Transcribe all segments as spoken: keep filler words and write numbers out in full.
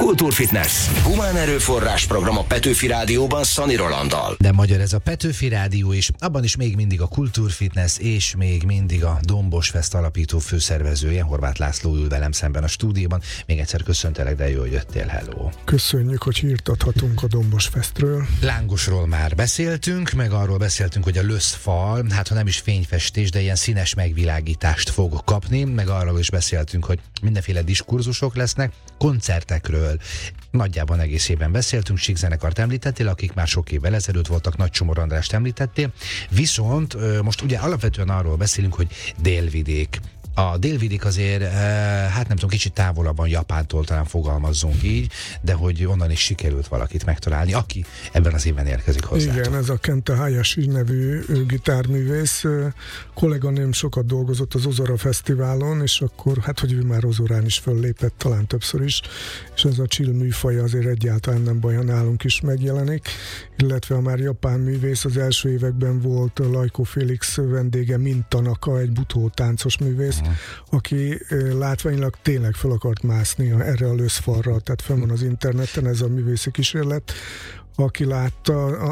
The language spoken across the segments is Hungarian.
Kultúrfitness. Humán erőforrás program a Petőfi Rádióban Szani Rolanddal. De magyar ez a Petőfi Rádió is, abban is még mindig a Kultúrfitness és még mindig a Dombos Fest alapító főszervezője, Horváth László ül velem szemben a stúdióban. Még egyszer köszöntelek, de jó, hogy jöttél, hello. Köszönjük, hogy hírt adhatunk a Dombos Festről. Lángosról már beszéltünk, meg arról beszéltünk, hogy a löszfal, hát ha nem is fényfestés, de ilyen színes megvilágítást fog kapni, meg arról is beszéltünk, hogy mindenféle diskurzusok lesznek, koncertekről nagyjából egész évben beszéltünk, Sík zenekart említettél, akik már sok évvel ezelőtt voltak, Nagy Csomor Andrást említettél, viszont most ugye alapvetően arról beszélünk, hogy délvidék. A délvidék azért, hát nem tudom, kicsit távolabban Japántól talán fogalmazzunk így, de hogy onnan is sikerült valakit megtalálni, aki ebben az évben érkezik hozzá. Igen, ez a Kenta Hayashi nevű gitárművész. Kolléganőm sokat dolgozott az Ozora Fesztiválon, és akkor, hát hogy ő már Ozorán is föllépett, talán többször is, és ez a chill műfaja azért egyáltalán nem baj, ha nálunk is megjelenik, illetve a már japán művész, az első években volt Lajko Félix vendége, Mint Tanaka, egy butó táncos művész, aki látványilag tényleg fel akart mászni erre a löszfalra, tehát fenn van az interneten ez a művészi kísérlet. Aki látta, a,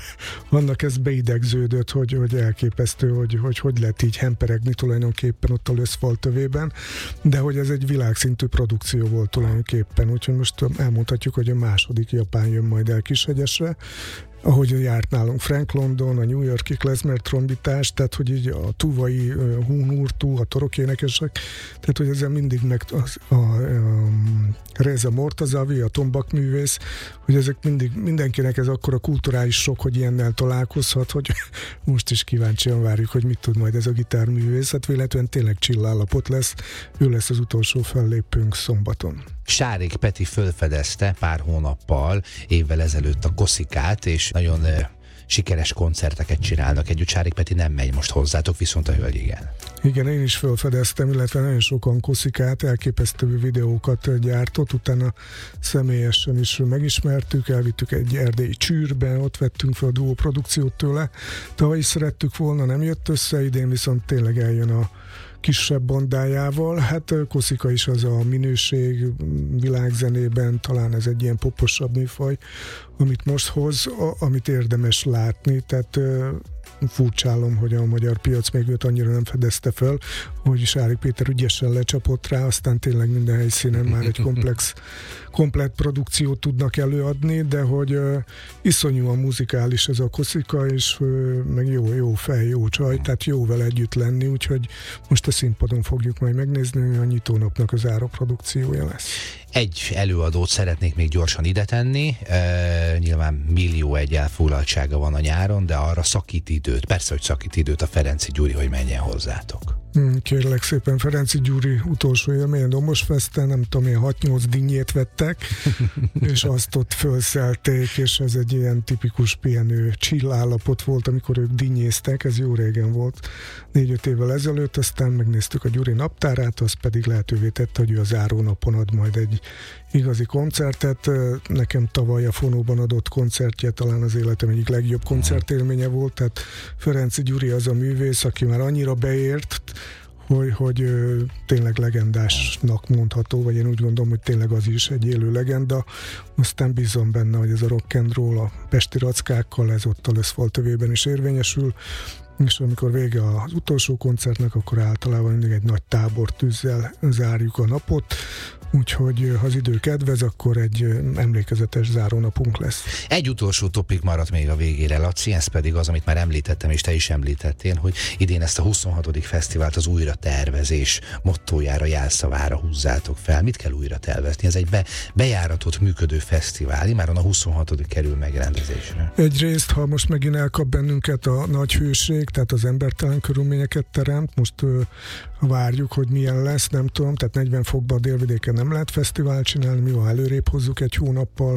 annak ez beidegződött, hogy, hogy elképesztő, hogy, hogy hogy lehet így hemperegni tulajdonképpen ott a löszfal tövében, de hogy ez egy világszintű produkció volt tulajdonképpen, úgyhogy most elmondhatjuk, hogy a második japán jön majd el Kishegyesre, ahogy járt nálunk Frank London, a New York-i klezmer trombitás, tehát hogy így a tuvai uh, Hunurtu, a torokénekesek, tehát hogy ezzel mindig meg az, a, a, a Reza Mortazavi, a tombak művész, hogy ezek mindig, mindenkinek ez akkora kulturális sok, hogy ilyennel találkozhat, hogy most is kíváncsian várjuk, hogy mit tud majd ez a gitárművész, hát véletlenül tényleg chill állapot lesz, ő lesz az utolsó fellépőnk szombaton. Sárik Peti fölfedezte pár hónappal, évvel ezelőtt a Koszikát, és nagyon uh, sikeres koncerteket csinálnak együtt. Sárik Peti nem megy most hozzátok, viszont a hölgy igen. Igen, én is fölfedeztem, illetve nagyon sokan Koszikát, elképesztő videókat gyártott, utána személyesen is megismertük, elvittük egy erdélyi csűrbe, ott vettünk fel a duó produkciót tőle. Tavaly is szerettük volna, nem jött össze, idén viszont tényleg eljön a kisebb bandájával. Hát Koszika is az a minőség világzenében, talán ez egy ilyen poposabb műfaj, amit most hoz, a, amit érdemes látni, tehát furcsálom, hogy a magyar piac még őt annyira nem fedezte fel, hogy Sárik Péter ügyesen lecsapott rá, aztán tényleg minden helyszínen már egy komplex, komplett produkciót tudnak előadni, de hogy uh, iszonyúan muzikális ez a Koszika, és uh, meg jó, jó fej, jó csaj, tehát jó vele együtt lenni, úgyhogy most a színpadon fogjuk majd megnézni, hogy a nyitónapnak az záró produkciója lesz. Egy előadót szeretnék még gyorsan ide tenni, e, nyilván millió egy elfoglaltsága van a nyáron, de arra szakít időt, persze, hogy szakít időt a Ferenczy Gyuri, hogy menjen hozzátok. Kérlek szépen, Ferenczy Gyuri utolsó élmény a Dombos Festen, nem tudom, ilyen hat-nyolc dinnyét vettek, és azt ott fölszelték, és ez egy ilyen tipikus pihenő chill állapot volt, amikor ők dinnyéztek, ez jó régen volt, négy-öt évvel ezelőtt, aztán megnéztük a Gyuri naptárát, az pedig lehetővé tette, hogy ő a záró napon ad majd egy igazi koncertet. Nekem tavaly a Fonóban adott koncertje talán az életem egyik legjobb koncertélménye volt, tehát Ferenczy Gyuri az a művész, aki már annyira beért, hogy, hogy ö, tényleg legendásnak mondható, vagy én úgy gondolom, hogy tényleg az is egy élő legenda. Aztán bízom benne, hogy ez a rock and roll a pesti rackákkal, ez ott a löszfal tövében is érvényesül, és amikor vége az utolsó koncertnek, akkor általában mindig egy nagy tábortűzzel zárjuk a napot, úgyhogy ha az idő kedvez, akkor egy emlékezetes zárónapunk lesz. Egy utolsó topik maradt még a végére, Laci, ez pedig az, amit már említettem, és te is említettél, hogy idén ezt a huszonhatodik fesztivált az újra tervezés mottójára, jelszavára húzzátok fel. Mit kell újra tervezni? Ez egy be, bejáratott, működő fesztivál, immáron a huszonhatodik kerül megrendezésre. Egyrészt, ha most megint elkap bennünket a nagy hőség, tehát az embertelen körülményeket teremt, most ö, várjuk, hogy milyen lesz, nem tudom, tehát negyven fokban a délvidéken nem lehet fesztivált csinálni, mi van, előrébb hozzuk egy hónappal,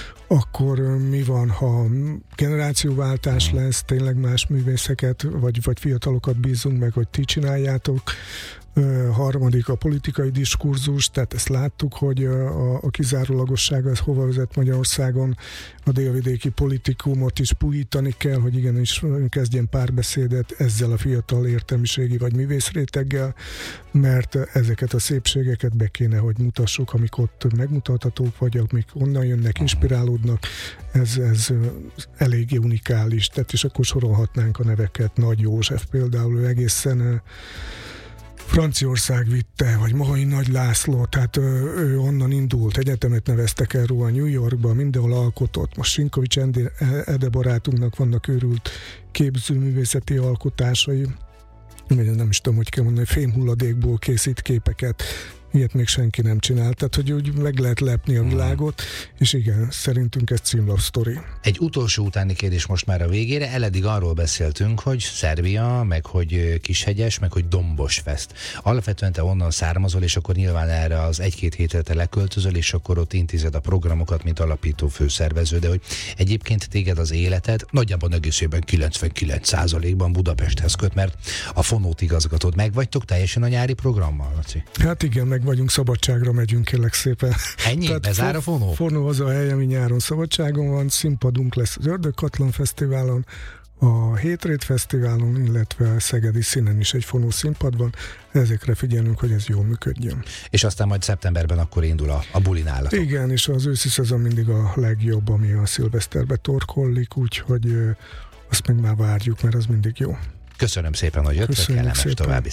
akkor mi van, ha generációváltás lesz, tényleg más művészeket, vagy, vagy fiatalokat bízunk meg, hogy ti csináljátok, harmadik a politikai diskurzus, tehát ezt láttuk, hogy a, a kizárólagosság az hova vezet Magyarországon, a délvidéki politikumot is puhítani kell, hogy igenis kezdjen párbeszédet ezzel a fiatal értelmiségi vagy művészréteggel, mert ezeket a szépségeket be kéne, hogy mutassuk, amik ott megmutathatók, vagy amik onnan jönnek, inspirálódnak, ez, ez eléggé unikális, tehát és akkor sorolhatnánk a neveket, Nagy József például, ő egészen Franciaország vitte, vagy Mahai Nagy László, tehát ő, ő onnan indult, egyetemet neveztek el róla New Yorkba, mindenhol alkotott. Most Sinkovics Ede barátunknak vannak őrült képzőművészeti alkotásai, nem is tudom, hogy kell mondani, fémhulladékból készít képeket, ilyet még senki nem csinált, tehát hogy úgy meg lehet lepni a világot, és igen, szerintünk ez címlap sztori. Egy utolsó utáni kérdés most már a végére, eleddig arról beszéltünk, hogy Szerbia, meg hogy Kishegyes, meg hogy Dombos Fest. Alapvetően te onnan származol, és akkor nyilván erre az egy-két hétre te leköltözöl, és akkor ott intézed a programokat, mint alapító főszervező, de hogy egyébként téged az életed nagyjából egészében kilencvenkilenc százalékban Budapesthez köt, mert a Fonót igazgatod. Meg vagytok teljesen a nyári programmal, Laci? Hát igen, meg vagyunk, szabadságra megyünk, kérlek szépen. Ennyi? Bezár a Fonó? Fonó az a hely, ami nyáron szabadságon van, színpadunk lesz az Ördögkatlan Fesztiválon, a Hétrét Fesztiválon, illetve a Szegedi Színen is egy Fonó színpad van, ezekre figyelünk, hogy ez jól működjön. És aztán majd szeptemberben akkor indul a, a buli nálatok. Igen, és az őszi szezon mindig a legjobb, ami a szilveszterbe torkollik, úgyhogy azt meg már várjuk, mert az mindig jó. Köszönöm szépen, hogy jöttek, kellemes további